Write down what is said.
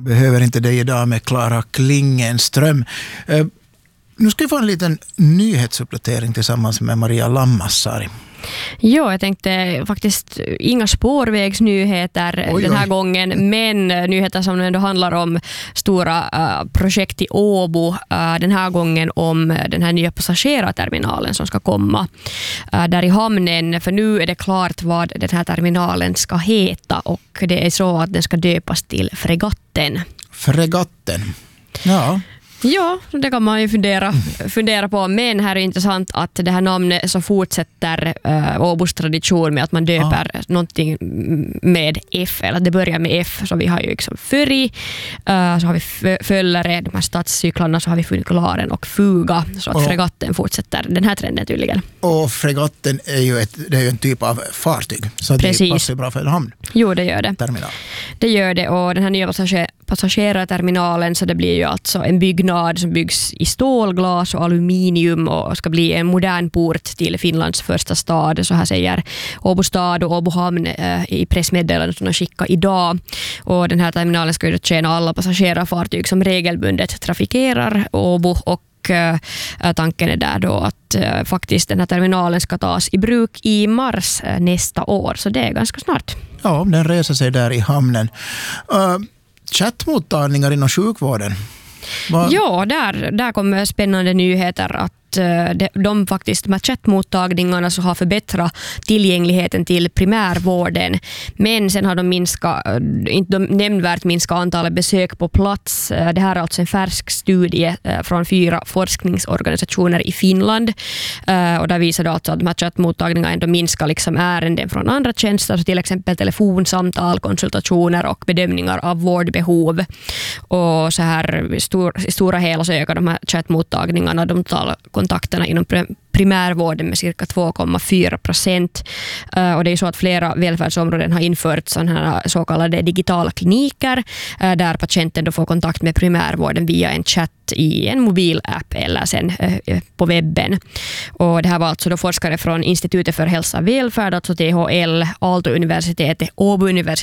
behöver inte dig idag med Klara Klingenström. Nu ska vi få en liten nyhetsuppdatering tillsammans med Maria Lammassari. Ja, jag tänkte faktiskt inga spårvägsnyheter den här gången, men nyheter som ändå handlar om stora projekt i Åbo. Den här gången om den här nya passagerarterminalen som ska komma där i hamnen. För nu är det klart vad den här terminalen ska heta, och det är så att den ska döpas till Fregatten. Fregatten, ja. Ja, det kan man ju fundera på. Men här är det intressant att det här namnet så fortsätter Åbos tradition med att man döper någonting med F, eller det börjar med F. Så vi har ju liksom Föri, så har vi Föllare, de här stadscyklarna, så har vi Funikularen och Fuga. Så att fregatten fortsätter den här trenden tydligen. Och fregatten är ju det är ju en typ av fartyg, så det passar bra för en hamn. Jo, det gör det. Terminal. Det gör det, och den här nya passagerarterminalen, så det blir ju alltså en byggnad som byggs i stålglas och aluminium och ska bli en modern port till Finlands första stad. Så här säger Åbo stad och Åbo hamn i pressmeddelandet som de skickade idag. Och den här terminalen ska ju tjäna alla passagerarfartyg som regelbundet trafikerar Åbo, och tanken är där då att faktiskt den här terminalen ska tas i bruk i mars nästa år, så det är ganska snart. Ja, den reser sig där i hamnen. Chattmottagningar inom sjukvården. Ja, där kommer spännande nyheter att de faktiskt med chattmottagningarna så har förbättrat tillgängligheten till primärvården, men sen har de inte nämnvärt minskat antalet besök på plats. Det här är alltså en färsk studie från 4 forskningsorganisationer i Finland, och där visar det alltså att de här chattmottagningarna ändå minskar liksom ärenden från andra tjänster, så till exempel telefonsamtal, konsultationer och bedömningar av vårdbehov. Och så här i stora hela så ökar de här chattmottagningarna de totala kontakterna inom primärvården med cirka 2,4%. Och det är så att flera välfärdsområden har infört sådana här så kallade digitala kliniker där patienten då får kontakt med primärvården via en chatt i en mobilapp eller sen på webben. Och det här var alltså då forskare från Institutet för hälsa och välfärd, alltså THL, Aalto-universitetet, Åbo-universitetet